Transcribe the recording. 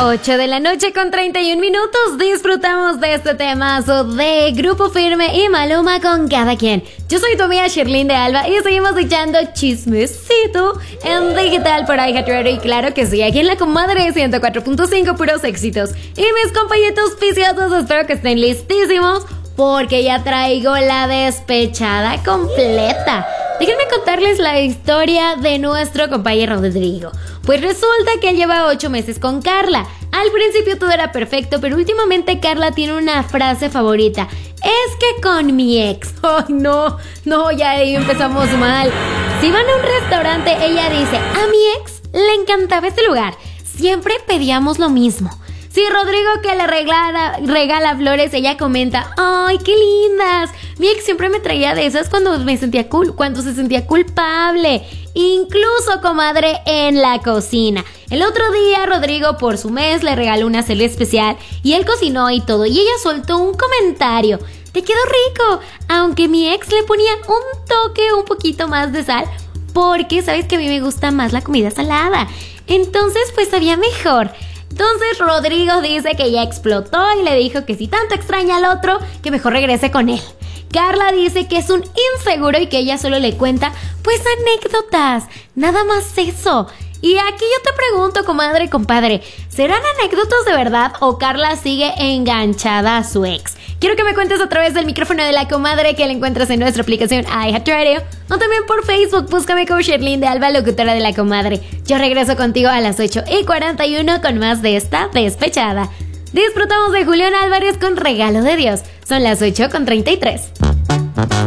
8 de la noche con 31 minutos. Disfrutamos de este temazo de Grupo Firme y Maluma con Cada Quien. Yo soy tu amiga Sherlyn de Alba y seguimos echando chismecito en digital por iHeartRadio. Y claro que sí, aquí en La Comadre 104.5, puros éxitos. Y mis compañeros viciosos, espero que estén listísimos porque ya traigo la despechada completa. Déjenme contarles la historia de nuestro compañero Rodrigo. Pues resulta que él lleva 8 meses con Carla. Al principio todo era perfecto, pero últimamente Carla tiene una frase favorita. Es que con mi ex. ¡Ay, no! No, ya ahí empezamos mal. Si van a un restaurante, ella dice, a mi ex le encantaba este lugar. Siempre pedíamos lo mismo. Si Rodrigo que le regala flores, ella comenta, ¡ay, qué lindas! Mi ex siempre me traía de esas cuando se sentía culpable. Incluso, comadre, en la cocina. El otro día, Rodrigo, por su mes, le regaló una cena especial y él cocinó y todo. Y ella soltó un comentario. Te quedó rico, aunque mi ex le ponía un toque un poquito más de sal, porque sabes que a mí me gusta más la comida salada. Entonces, pues sabía mejor. Entonces Rodrigo dice que ya explotó y le dijo que si tanto extraña al otro, que mejor regrese con él. Carla dice que es un inseguro y que ella solo le cuenta, pues anécdotas, nada más eso. Y aquí yo te pregunto, comadre y compadre, ¿serán anécdotas de verdad o Carla sigue enganchada a su ex? Quiero que me cuentes a través del micrófono de La Comadre, que la encuentras en nuestra aplicación iHeartRadio, o también por Facebook. Búscame como Sherlyn de Alba, locutora de La Comadre. Yo regreso contigo a las 8:41 con más de esta despechada. Disfrutamos de Julián Álvarez con Regalo de Dios. Son las 8:33.